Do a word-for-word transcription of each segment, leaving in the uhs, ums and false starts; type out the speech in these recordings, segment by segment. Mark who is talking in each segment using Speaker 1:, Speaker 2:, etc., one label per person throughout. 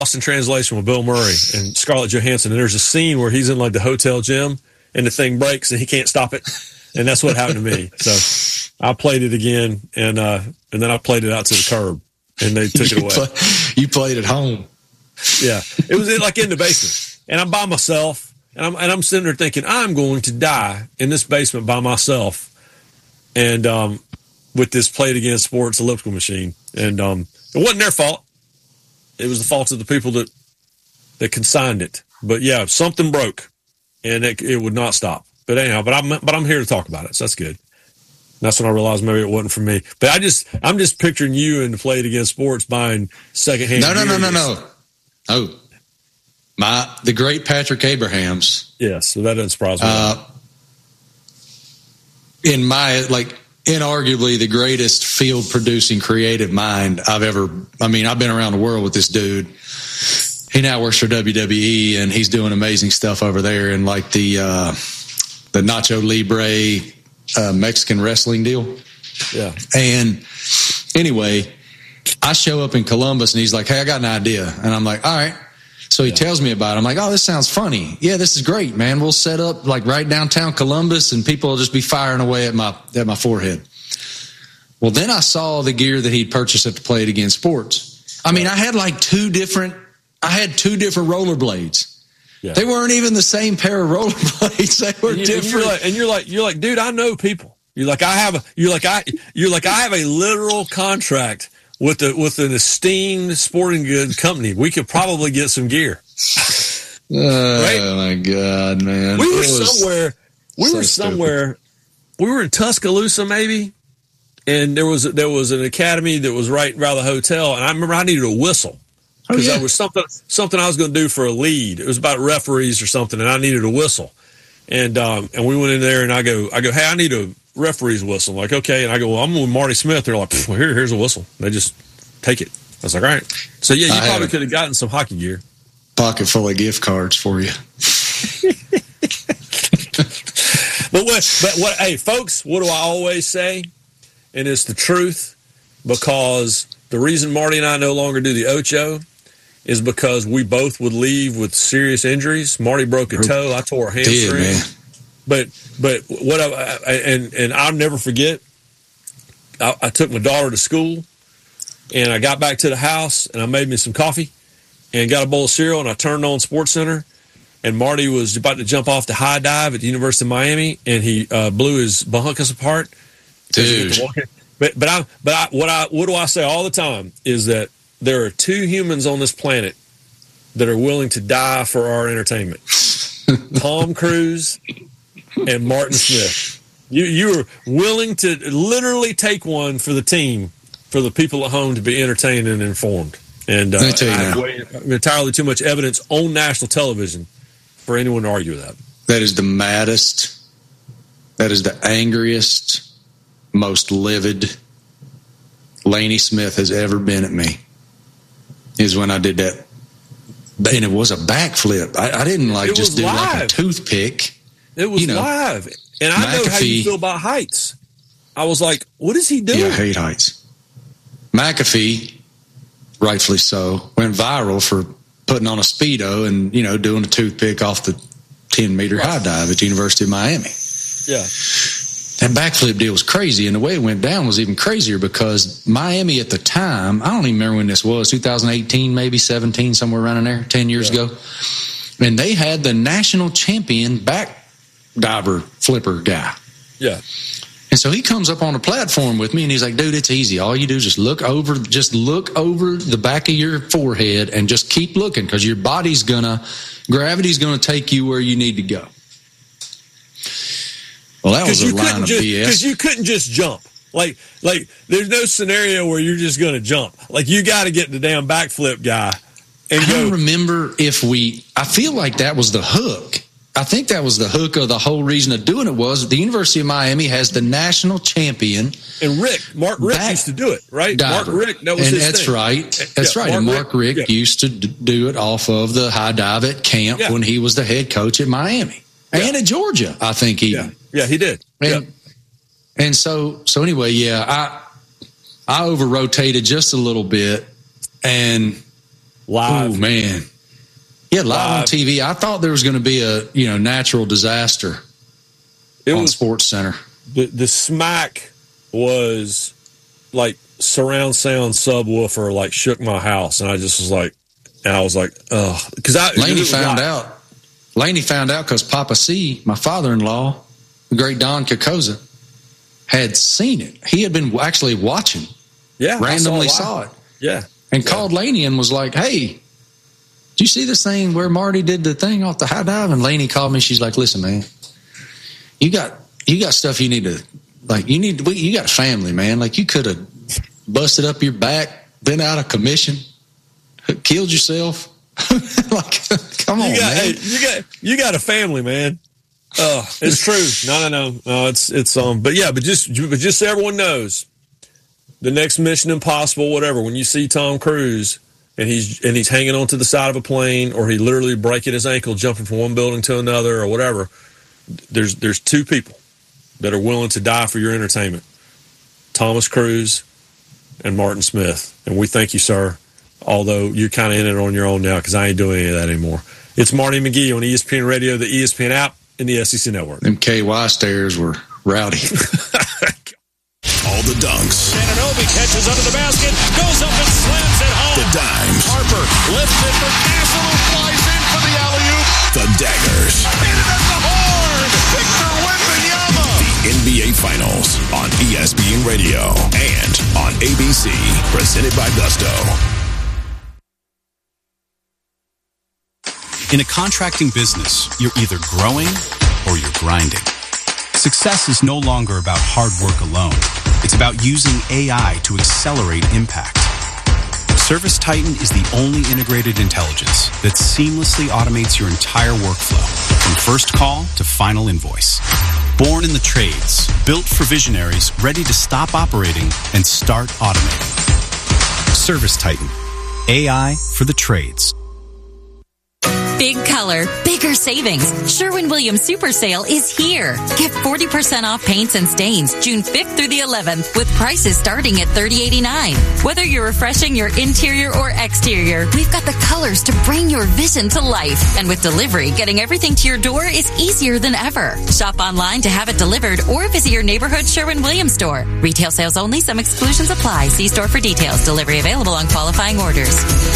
Speaker 1: Lost in Translation with Bill Murray and Scarlett Johansson. And there's a scene where he's in like the hotel gym and the thing breaks and he can't stop it. And that's what happened to me. So I played it again, and uh, and then I played it out to the curb, and they took
Speaker 2: you
Speaker 1: it away.
Speaker 2: Play, you played at home.
Speaker 1: Yeah, it was like in the basement, and I'm by myself, and I'm and I'm sitting there thinking I'm going to die in this basement by myself, and um, with this Play It Again Sports elliptical machine, and um, it wasn't their fault. It was the fault of the people that that consigned it. But yeah, something broke, and it, it would not stop. But anyhow, but I'm but I'm here to talk about it, so that's good. And that's when I realized maybe it wasn't for me. But I just I'm just picturing you in the Play It Again Sports buying secondhand.
Speaker 2: No, no, no, no, no. Oh, my the great Patrick Abrahams.
Speaker 1: Yes, so that doesn't surprise me.
Speaker 2: Uh, in my like, inarguably the greatest field producing creative mind I've ever. I mean, I've been around the world with this dude. He now works for W W E, and he's doing amazing stuff over there. And like the. Uh, The Nacho Libre uh, Mexican wrestling deal.
Speaker 1: Yeah.
Speaker 2: And anyway, I show up in Columbus and he's like, hey, I got an idea. And I'm like, all right. So he yeah. tells me about it. I'm like, oh, this sounds funny. Yeah, this is great, man. We'll set up like right downtown Columbus and people will just be firing away at my at my forehead. Well, then I saw the gear that he'd purchased at the Play It Again Sports. I mean, I had like two different, I had two different rollerblades. Yeah. They weren't even the same pair of rollerblades. They were
Speaker 1: and you,
Speaker 2: different.
Speaker 1: And you're, like, and you're like, you're like, dude, I know people. You're like, I have a, you're like, I, you're like, I have a literal contract with the, with an esteemed sporting goods company. We could probably get some gear.
Speaker 2: Oh right? My God, man.
Speaker 1: We were somewhere, we so were somewhere, stupid. We were in Tuscaloosa maybe. And there was, there was an academy that was right around the hotel. And I remember I needed a whistle. Because oh, yeah. there was something something I was going to do for a lead. It was about referees or something, and I needed a whistle. And um, and we went in there, and I go, I go, hey, I need a referee's whistle. I'm like, okay. And I go, well, I'm with Marty Smith. They're like, well, here, here's a whistle. They just take it. I was like, all right. So yeah, you I probably could have gotten some hockey gear.
Speaker 2: Pocket full of gift cards for you.
Speaker 1: but what? But what? Hey, folks, what do I always say? And it's the truth, because the reason Marty and I no longer do the Ocho is because we both would leave with serious injuries. Marty broke a toe. I tore a hamstring.
Speaker 2: Did,
Speaker 1: but but what I, I and and I'll never forget. I, I took my daughter to school, and I got back to the house, and I made me some coffee, and got a bowl of cereal, and I turned on SportsCenter, and Marty was about to jump off the high dive at the University of Miami, and he uh, blew his bronchus apart.
Speaker 2: Dude.
Speaker 1: But but I but I, what I what do I say all the time is that there are two humans on this planet that are willing to die for our entertainment. Tom Cruise and Martin Smith. You you are willing to literally take one for the team, for the people at home to be entertained and informed. And uh,
Speaker 2: Let me tell you
Speaker 1: I
Speaker 2: now.
Speaker 1: have entirely too much evidence on national television for anyone to argue with that.
Speaker 2: That is the maddest, that is the angriest, most livid Laney Smith has ever been at me. Is when I did that, and it was a backflip. I, I didn't like just do live. Like a toothpick.
Speaker 1: It was
Speaker 2: you know,
Speaker 1: live, and I McAfee, know how you feel about heights. I was like, "What is he doing?"
Speaker 2: Yeah, I hate heights. McAfee, rightfully so, went viral for putting on a Speedo and you know doing a toothpick off the ten meter right. high dive at the University of Miami.
Speaker 1: Yeah.
Speaker 2: That backflip deal was crazy, and the way it went down was even crazier because Miami at the time, I don't even remember when this was, two thousand eighteen, maybe seventeen, somewhere around in there, ten years yeah. ago. And they had the national champion back diver flipper guy.
Speaker 1: Yeah.
Speaker 2: And so he comes up on a platform with me, and he's like, dude, it's easy. All you do is just look over, just look over the back of your forehead and just keep looking because your body's going to, gravity's going to take you where you need to go. Well, that was a line of
Speaker 1: just,
Speaker 2: B S.
Speaker 1: Because you couldn't just jump. Like, like there's no scenario where you're just going to jump. Like, you got to get the damn backflip guy. And
Speaker 2: I
Speaker 1: go.
Speaker 2: don't remember if we, I feel like that was the hook. I think that was the hook of the whole reason of doing it was the University of Miami has the national champion.
Speaker 1: And Rick, Mark Rick used to do it, right?
Speaker 2: Diver.
Speaker 1: Mark Rick, that was
Speaker 2: and
Speaker 1: his
Speaker 2: that's
Speaker 1: thing.
Speaker 2: right. That's yeah, right. Mark and Mark Rick, Rick yeah. used to do it off of the high dive at camp yeah. when he was the head coach at Miami. Yeah. And at Georgia, I think he
Speaker 1: Yeah, yeah he did.
Speaker 2: And,
Speaker 1: yeah.
Speaker 2: and so so anyway, yeah, I I over rotated just a little bit and
Speaker 1: live.
Speaker 2: Oh, man. Yeah, live, live on T V. I thought there was going to be a, you know, natural disaster it on was, Sports Center.
Speaker 1: The, the smack was like surround sound subwoofer, like shook my house. And I just was like, and I was like, oh, because I
Speaker 2: Laney found live. out. Laney found out because Papa C, my father-in-law, the great Don Kokoza, had seen it. He had been actually watching.
Speaker 1: Yeah.
Speaker 2: Randomly
Speaker 1: saw
Speaker 2: it. saw it.
Speaker 1: Yeah.
Speaker 2: And
Speaker 1: yeah.
Speaker 2: called Laney and was like, hey, did you see this thing where Marty did the thing off the high dive? And Laney called me. She's like, listen, man, you got you got stuff you need to, like, you need to, you got a family, man. Like, you could have busted up your back, been out of commission, killed yourself. Like, come on,
Speaker 1: you got,
Speaker 2: man.
Speaker 1: Hey, you got you got a family, man. Oh, it's true. No, no, no, no. It's it's um. But yeah, but just but just so everyone knows, the next Mission Impossible, whatever. When you see Tom Cruise and he's and he's hanging onto the side of a plane, or he literally breaking his ankle jumping from one building to another, or whatever, there's there's two people that are willing to die for your entertainment: Thomas Cruise and Martin Smith. And we thank you, sir. Although you're kind of in it on your own now, because I ain't doing any of that anymore. It's Marty McGee on E S P N Radio, the E S P N app, and the S E C Network.
Speaker 2: Them K Y stares were rowdy.
Speaker 3: All the dunks.
Speaker 4: Ananobi catches under the basket, goes up and slams it home.
Speaker 3: The dimes.
Speaker 4: Harper lifts it for Castle, who flies in for the alley-oop.
Speaker 3: The daggers.
Speaker 4: Hit it at the horn. Victor Wembanyama.
Speaker 3: The N B A Finals on E S P N Radio and on A B C. Presented by Gusto.
Speaker 5: In a contracting business, you're either growing or you're grinding. Success is no longer about hard work alone. It's about using A I to accelerate impact. ServiceTitan is the only integrated intelligence that seamlessly automates your entire workflow, from first call to final invoice. Born in the trades, built for visionaries ready to stop operating and start automating. ServiceTitan, A I for the trades.
Speaker 6: Big color, bigger savings. Sherwin-Williams Super Sale is here. Get forty percent off paints and stains June fifth through the eleventh with prices starting at thirty eighty-nine. Whether you're refreshing your interior or exterior, we've got the colors to bring your vision to life. And with delivery, getting everything to your door is easier than ever. Shop online to have it delivered or visit your neighborhood Sherwin-Williams store. Retail sales only. Some exclusions apply. See store for details. Delivery available on qualifying orders.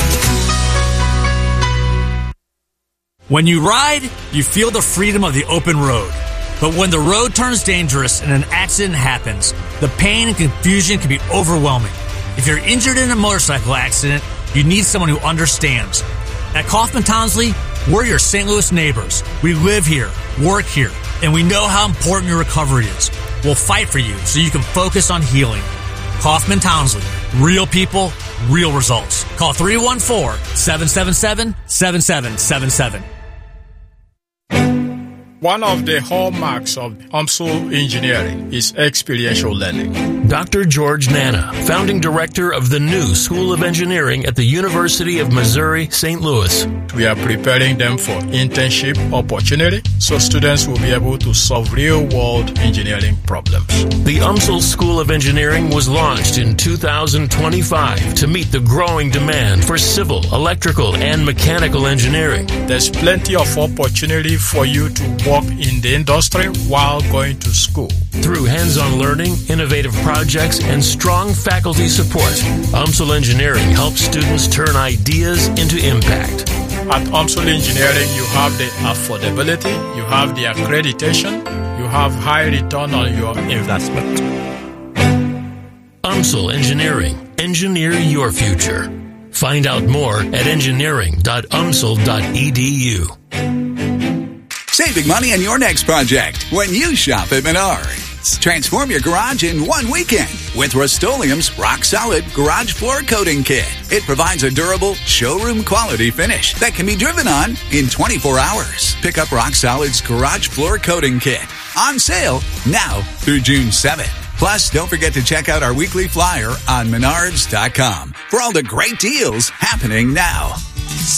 Speaker 7: When you ride, you feel the freedom of the open road. But when the road turns dangerous and an accident happens, the pain and confusion can be overwhelming. If you're injured in a motorcycle accident, you need someone who understands. At Kaufman Townsley, we're your Saint Louis neighbors. We live here, work here, and we know how important your recovery is. We'll fight for you so you can focus on healing. Kaufman Townsley, real people, real results. Call three one four, seven seven seven, seven seven seven seven.
Speaker 8: One of the hallmarks of UMSL engineering is experiential learning.
Speaker 9: Doctor George Nana, founding director of the new School of Engineering at the University of Missouri, Saint Louis.
Speaker 8: We are preparing them for internship opportunity so students will be able to solve real-world engineering problems.
Speaker 9: The UMSL School of Engineering was launched in two thousand twenty-five to meet the growing demand for civil, electrical, and mechanical engineering.
Speaker 8: There's plenty of opportunity for you to work in the industry while going to school.
Speaker 9: Through hands-on learning, innovative projects, and strong faculty support, UMSL Engineering helps students turn ideas into impact.
Speaker 8: At UMSL Engineering, you have the affordability, you have the accreditation, you have high return on your investment.
Speaker 9: UMSL Engineering. Engineer your future. Find out more at engineering dot umsl dot e d u.
Speaker 10: Saving money on your next project when you shop at Menards. Transform your garage in one weekend with Rust-Oleum's Rock Solid Garage Floor Coating Kit. It provides a durable, showroom quality finish that can be driven on in twenty-four hours. Pick up Rock Solid's Garage Floor Coating Kit. On sale now through June seventh. Plus, don't forget to check out our weekly flyer on menards dot com for all the great deals happening now.